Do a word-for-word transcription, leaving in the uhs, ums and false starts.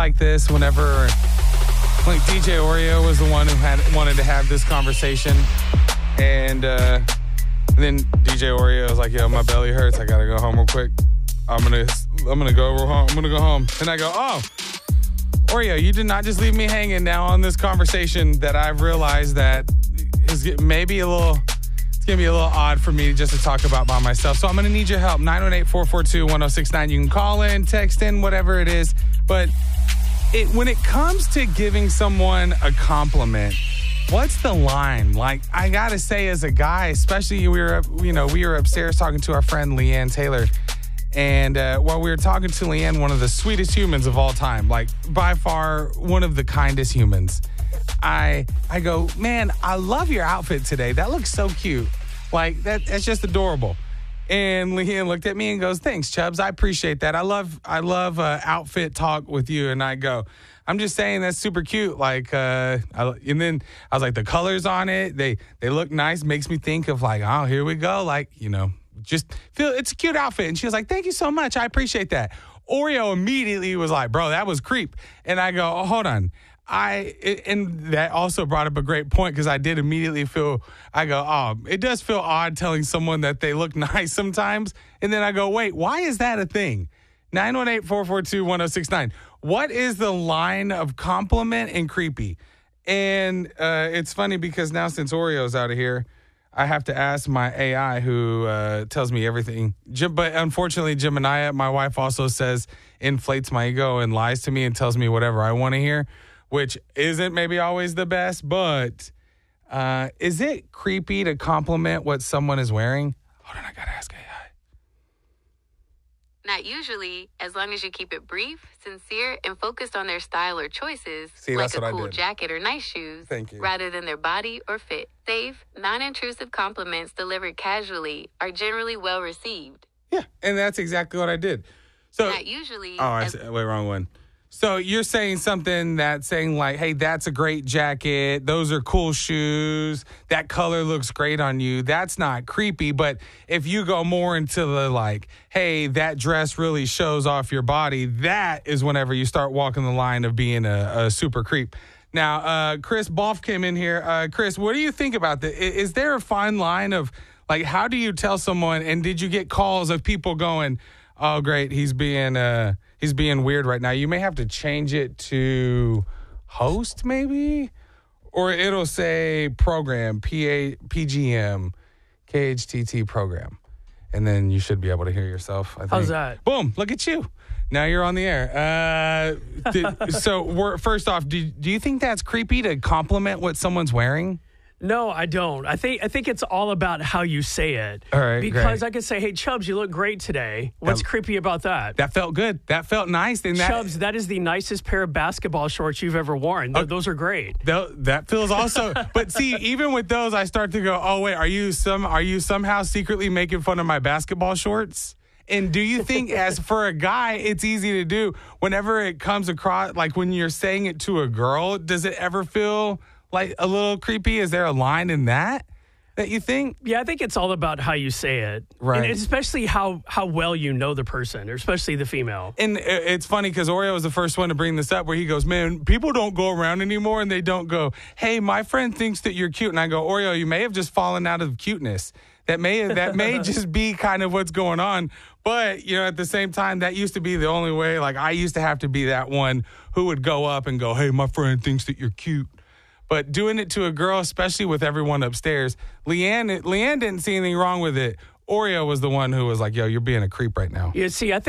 like this whenever like D J Oreo was the one who had wanted to have this conversation, and uh, then D J Oreo was like, "Yo, my belly hurts. I gotta go home real quick. I'm gonna I'm gonna go home. I'm gonna go home." And I go, "Oh, Oreo, you did not just leave me hanging now on this conversation that I've realized that is maybe a little." It's going to be a little odd for me just to talk about by myself. So I'm going to need your help. nine one eight, four four two, one oh six nine. You can call in, text in, whatever it is. But it, when it comes to giving someone a compliment, what's the line? Like, I got to say, as a guy, especially we were, you know, we were upstairs talking to our friend Leanne Taylor. And uh, while we were talking to Leanne, one of the sweetest humans of all time, like by far one of the kindest humans, I I go, man, I love your outfit today. That looks so cute. Like, that that's just adorable. And Leanne looked at me and goes, thanks, Chubbs. I appreciate that. I love I love uh, outfit talk with you. And I go, I'm just saying that's super cute. Like, uh, I, and then I was like, the colors on it, they they look nice. Makes me think of like, oh, here we go. Like, you know, just feel it's a cute outfit. And she was like, thank you so much. I appreciate that. Oreo immediately was like, bro, that was creep. And I go, oh, hold on. I and that also brought up a great point because I did immediately feel, I go, oh, it does feel odd telling someone that they look nice sometimes. And then I go, wait, why is that a thing? nine one eight, four four two, one oh six nine. What is the line of compliment and creepy? And uh, it's funny because now since Oreo's out of here, I have to ask my A I who uh, tells me everything. But unfortunately, Gemini, my wife, also says inflates my ego and lies to me and tells me whatever I want to hear, which isn't maybe always the best, but uh, is it creepy to compliment what someone is wearing? Hold on, I gotta ask A I. Not usually, as long as you keep it brief, sincere, and focused on their style or choices, See, like that's a what I cool did. jacket or nice shoes, Thank you. rather than their body or fit. Safe, non-intrusive compliments delivered casually are generally well received. Yeah, and that's exactly what I did. So, Not usually. oh, I as- said, wait, wrong one. So you're saying something that's saying like, hey, that's a great jacket. Those are cool shoes. That color looks great on you. That's not creepy. But if you go more into the like, hey, that dress really shows off your body, that is whenever you start walking the line of being a, a super creep. Now, uh, Chris Boff came in here. Uh, Chris, what do you think about this? Is there a fine line of like, how do you tell someone, and did you get calls of people going, oh, great, he's being uh, he's being weird right now. You may have to change it to host, maybe, or it'll say program, P A P G M, K H T T program, and then you should be able to hear yourself. I think. How's that? Boom! Look at you. Now you're on the air. Uh, did, so, we're, first off, do, do you think that's creepy to compliment what someone's wearing? No, I don't. I think I think it's all about how you say it. All right, because great. I could say, "Hey, Chubbs, you look great today." What's That- creepy about that? That felt good. That felt nice. And that, Chubbs, that is the nicest pair of basketball shorts you've ever worn. Th- Okay. Those are great. Tho- That feels also, but see, even with those, I start to go, oh wait, are you some, are you somehow secretly making fun of my basketball shorts? And do you think, as for a guy, it's easy to do whenever it comes across, like when you're saying it to a girl? Does it ever feel like a little creepy? Is there a line in that that you think? Yeah, I think it's all about how you say it, Right. And especially how how well you know the person, or especially the female. And it- it's funny because Oreo was the first one to bring this up, where he goes, man, people don't go around anymore and they don't go, hey, my friend thinks that you're cute. And I go, Oreo, you may have just fallen out of cuteness. That may that may just be kind of what's going on. But, you know, at the same time, that used to be the only way. Like, I used to have to be that one who would go up and go, hey, my friend thinks that you're cute. But doing it to a girl, especially with everyone upstairs, Leanne, Leanne didn't see anything wrong with it. Oreo was the one who was like, yo, you're being a creep right now. You see, I think.